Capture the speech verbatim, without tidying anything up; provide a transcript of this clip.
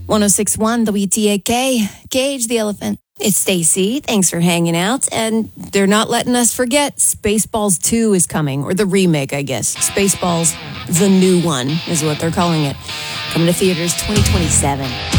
ten sixty-one W T A K, Cage the Elephant. It's Stacy. Thanks for hanging out. And they're not letting us forget Spaceballs two is coming, or the remake, I guess. Spaceballs, the new one, is what they're calling it. Coming to theaters twenty twenty-seven.